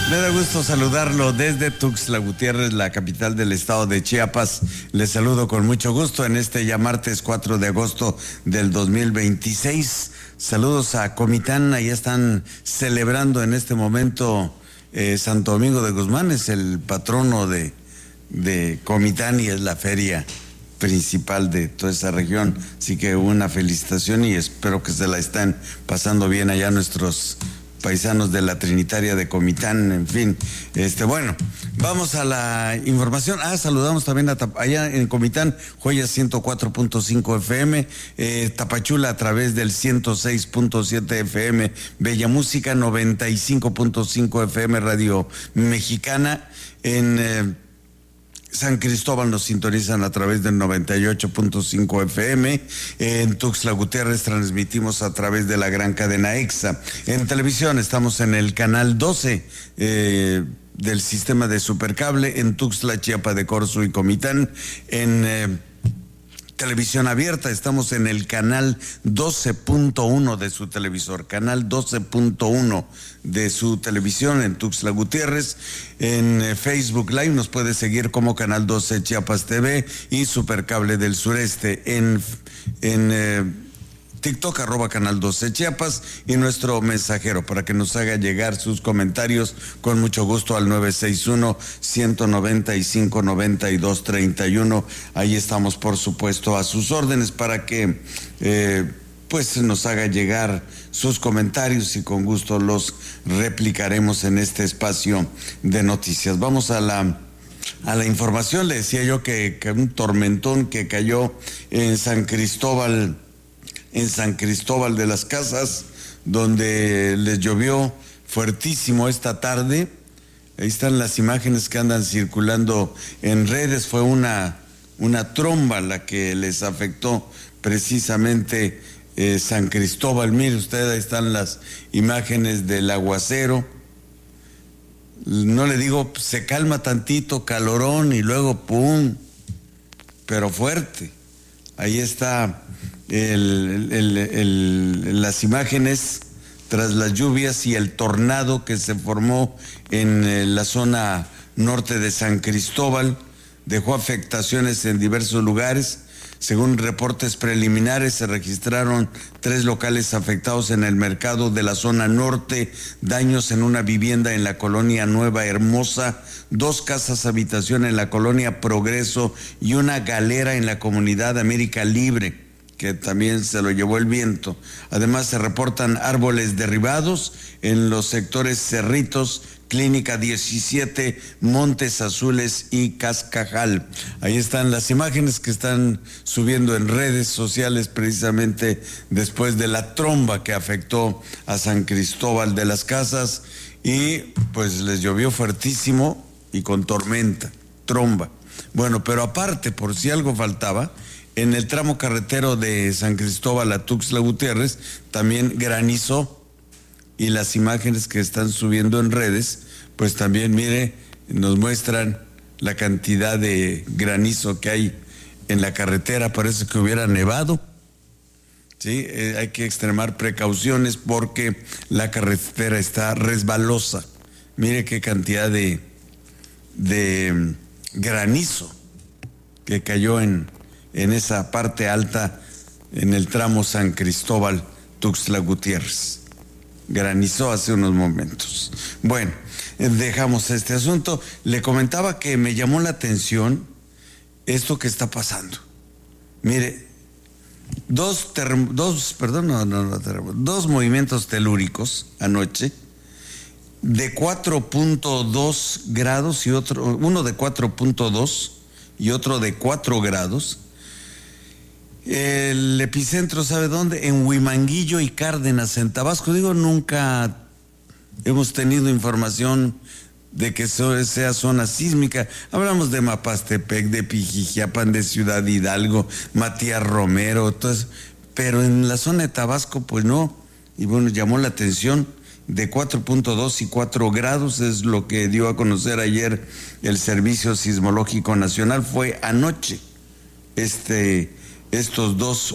Me da gusto saludarlo desde Tuxtla Gutiérrez, la capital del estado de Chiapas. Les saludo con mucho gusto en este ya martes 4 de agosto del 2026. Saludos a Comitán, ahí están celebrando en este momento Santo Domingo de Guzmán, es el patrono de Comitán y es la feria principal de toda esa región. Así que una felicitación y espero que se la estén pasando bien allá nuestros paisanos de la Trinitaria de Comitán, en fin. Bueno, vamos a la información. Saludamos también allá en Comitán, Joyas 104.5 FM, Tapachula a través del 106.7 FM, Bella Música 95.5 FM, Radio Mexicana. En San Cristóbal nos sintonizan a través del 98.5 FM. En Tuxtla Gutiérrez transmitimos a través de la gran cadena EXA. En televisión estamos en el canal 12 del sistema de Supercable, en Tuxtla, Chiapa de Corzo y Comitán. En televisión abierta estamos en el canal 12.1 de su televisor, canal 12.1 de su televisión en Tuxtla Gutiérrez. En Facebook Live nos puede seguir como Canal 12 Chiapas TV y Supercable del Sureste. En TikTok @Canal 12 Chiapas y nuestro mensajero para que nos haga llegar sus comentarios con mucho gusto al 961-195-9231. Ahí estamos, por supuesto, a sus órdenes para que pues nos haga llegar sus comentarios y con gusto los replicaremos en este espacio de noticias. Vamos a la información. Le decía yo que un tormentón que cayó en San Cristóbal de las Casas, donde les llovió fuertísimo esta tarde. Ahí están las imágenes que andan circulando en redes. Fue una tromba la que les afectó precisamente San Cristóbal. Mire usted, ahí están las imágenes del aguacero. No le digo, se calma tantito, calorón y luego ¡pum! Pero fuerte. Ahí está las imágenes tras las lluvias y el tornado que se formó en la zona norte de San Cristóbal. Dejó afectaciones en diversos lugares. Según reportes preliminares, se registraron 3 locales afectados en el mercado de la zona norte, daños en una vivienda en la colonia Nueva Hermosa, 2 casas habitación en la colonia Progreso y una galera en la comunidad América Libre, que también se lo llevó el viento. Además, se reportan árboles derribados en los sectores Cerritos, Clínica 17, Montes Azules y Cascajal. Ahí están las imágenes que están subiendo en redes sociales precisamente después de la tromba que afectó a San Cristóbal de las Casas y pues les llovió fuertísimo y con tormenta, tromba. Bueno, pero aparte, por si algo faltaba, en el tramo carretero de San Cristóbal a Tuxtla Gutiérrez también granizó. Y las imágenes que están subiendo en redes, pues también, mire, nos muestran la cantidad de granizo que hay en la carretera. Parece que hubiera nevado. Sí, hay que extremar precauciones porque la carretera está resbalosa. Mire qué cantidad de granizo que cayó en esa parte alta, en el tramo San Cristóbal, Tuxtla Gutiérrez. Granizó hace unos momentos. Bueno, dejamos este asunto. Le comentaba que me llamó la atención esto que está pasando. Mire, dos movimientos telúricos anoche de 4.2 grados y uno de 4.2 y otro de 4 grados. El epicentro, ¿sabe dónde? En Huimanguillo y Cárdenas, en Tabasco. Digo, nunca hemos tenido información de que sea zona sísmica. Hablamos de Mapastepec, de Pijijiapan, de Ciudad Hidalgo, Matías Romero, todo eso. Pero en la zona de Tabasco, pues no. Y bueno, llamó la atención. De 4.2 y 4 grados es lo que dio a conocer ayer el Servicio Sismológico Nacional. Fue anoche estos dos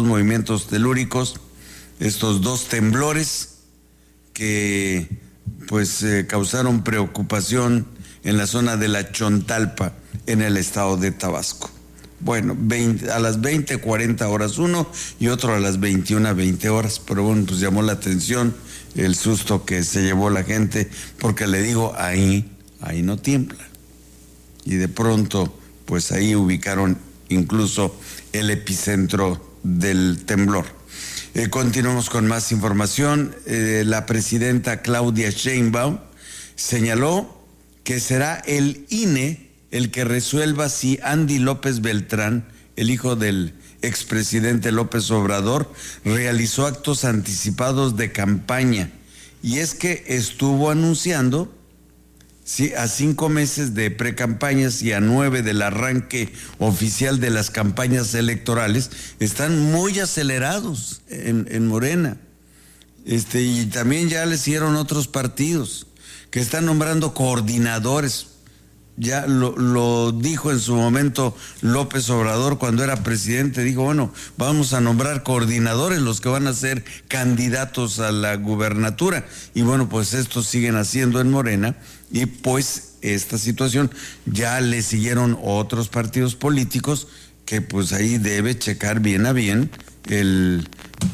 movimientos telúricos, estos 2 temblores que pues causaron preocupación en la zona de la Chontalpa, en el estado de Tabasco. Bueno, a las 20:40 horas uno y otro a las 21:20 horas, pero bueno, pues llamó la atención el susto que se llevó la gente, porque le digo, ahí no tiembla. Y de pronto, pues ahí ubicaron incluso el epicentro del temblor. Continuamos con más información. La presidenta Claudia Sheinbaum señaló que será el INE el que resuelva si Andy López Beltrán, el hijo del expresidente López Obrador, realizó actos anticipados de campaña. Y es que estuvo anunciando, sí, a 5 meses de precampañas y a 9 del arranque oficial de las campañas electorales, están muy acelerados en Morena. Y también ya le hicieron otros partidos que están nombrando coordinadores. Ya lo dijo en su momento López Obrador cuando era presidente, dijo, bueno, vamos a nombrar coordinadores, los que van a ser candidatos a la gubernatura. Y bueno, pues estos siguen haciendo en Morena, y pues esta situación ya le siguieron otros partidos políticos que pues ahí debe checar bien a bien el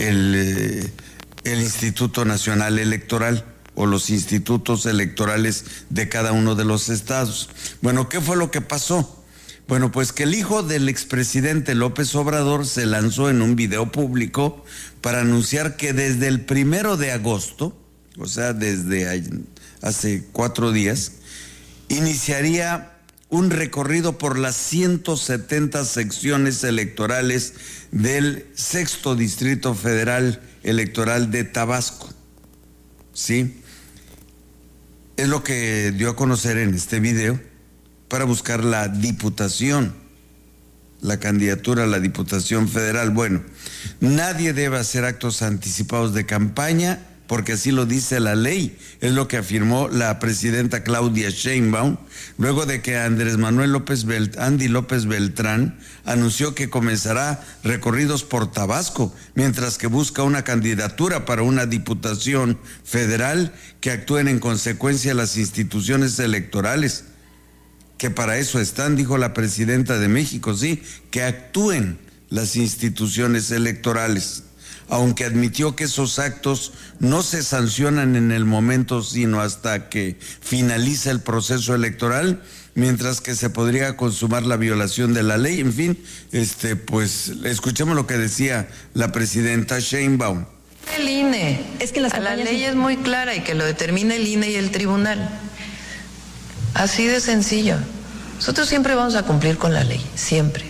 Instituto Nacional Electoral, o los institutos electorales de cada uno de los estados. Bueno, ¿qué fue lo que pasó? Bueno, pues que el hijo del expresidente López Obrador se lanzó en un video público para anunciar que desde el 1 de agosto, o sea, desde hace 4 días, iniciaría un recorrido por las 170 secciones electorales del 6º Distrito Federal Electoral de Tabasco. ¿Sí? Es lo que dio a conocer en este video para buscar la diputación, la candidatura a la Diputación Federal. Bueno, nadie debe hacer actos anticipados de campaña porque así lo dice la ley, es lo que afirmó la presidenta Claudia Sheinbaum, luego de que Andy López Beltrán anunció que comenzará recorridos por Tabasco, mientras que busca una candidatura para una diputación federal que actúen en consecuencia las instituciones electorales, que para eso están, dijo la presidenta de México, sí, que actúen las instituciones electorales. Aunque admitió que esos actos no se sancionan en el momento, sino hasta que finaliza el proceso electoral, mientras que se podría consumar la violación de la ley. En fin, pues escuchemos lo que decía la presidenta Sheinbaum. El INE, es que la ley es muy clara y que lo determina el INE y el tribunal. Así de sencillo. Nosotros siempre vamos a cumplir con la ley, siempre.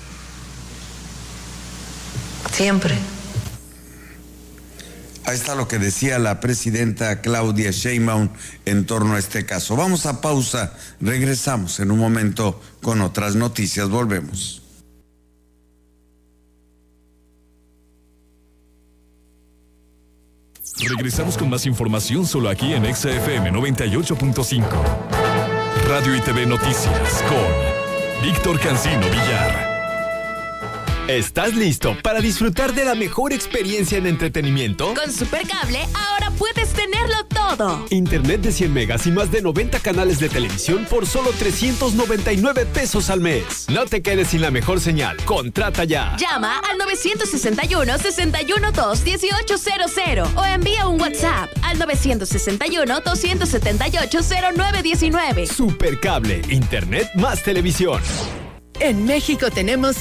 Siempre. Ahí está lo que decía la presidenta Claudia Sheinbaum en torno a este caso. Vamos a pausa, regresamos en un momento con otras noticias, volvemos. Regresamos con más información solo aquí en XFM 98.5. Radio y TV Noticias con Víctor Cancino Villar. ¿Estás listo para disfrutar de la mejor experiencia en entretenimiento? Con Supercable ahora puedes tenerlo todo. Internet de 100 megas y más de 90 canales de televisión por solo 399 pesos al mes. No te quedes sin la mejor señal. Contrata ya. Llama al 961-612-1800 o envía un WhatsApp al 961-278-0919. Supercable, Internet más televisión. En México tenemos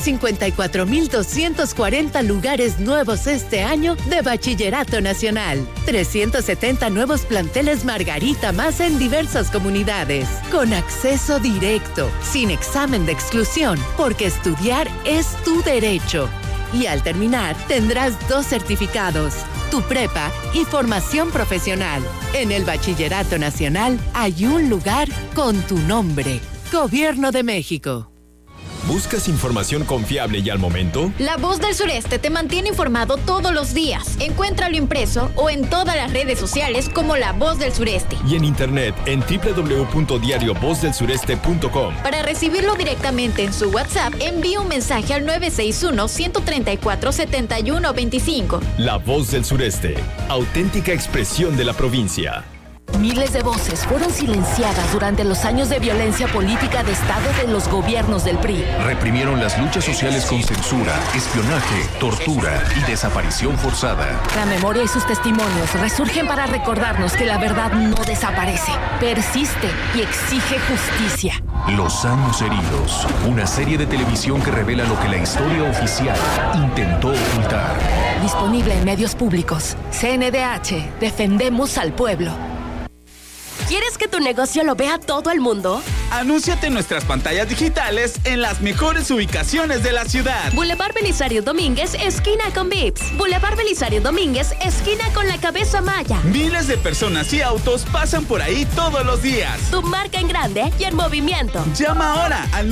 154,240 lugares nuevos este año de Bachillerato Nacional. 370 nuevos planteles Margarita más en diversas comunidades. Con acceso directo, sin examen de exclusión, porque estudiar es tu derecho. Y al terminar, tendrás 2 certificados, tu prepa y formación profesional. En el Bachillerato Nacional hay un lugar con tu nombre. Gobierno de México. ¿Buscas información confiable y al momento? La Voz del Sureste te mantiene informado todos los días. Encuéntralo impreso o en todas las redes sociales como La Voz del Sureste. Y en internet en www.diariovozdelsureste.com. Para recibirlo directamente en su WhatsApp, envía un mensaje al 961-134-7125. La Voz del Sureste, auténtica expresión de la provincia. Miles de voces fueron silenciadas durante los años de violencia política de Estado de los gobiernos del PRI. Reprimieron las luchas sociales con censura, espionaje, tortura y desaparición forzada. La memoria y sus testimonios resurgen para recordarnos que la verdad no desaparece, persiste y exige justicia. Los años heridos, una serie de televisión que revela lo que la historia oficial intentó ocultar. Disponible en medios públicos. CNDH, defendemos al pueblo. ¿Quieres que tu negocio lo vea todo el mundo? Anúnciate en nuestras pantallas digitales en las mejores ubicaciones de la ciudad. Boulevard Belisario Domínguez, esquina con Vips. Boulevard Belisario Domínguez, esquina con la Cabeza Maya. Miles de personas y autos pasan por ahí todos los días. Tu marca en grande y en movimiento. Llama ahora al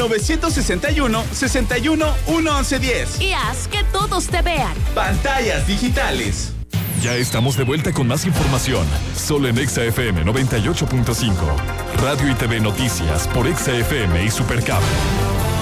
961-61-1110. Y haz que todos te vean. Pantallas digitales. Ya estamos de vuelta con más información, solo en Exa FM 98.5. Radio y TV Noticias por Exa FM y Supercable.